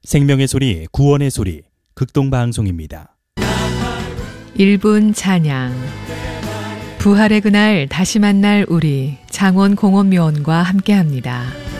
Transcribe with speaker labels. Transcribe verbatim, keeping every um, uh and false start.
Speaker 1: 생명의 소리, 구원의 소리, 극동방송입니다.
Speaker 2: 일 분 찬양. 부활의 그날 다시 만날 우리 장원 공원묘원과 함께합니다.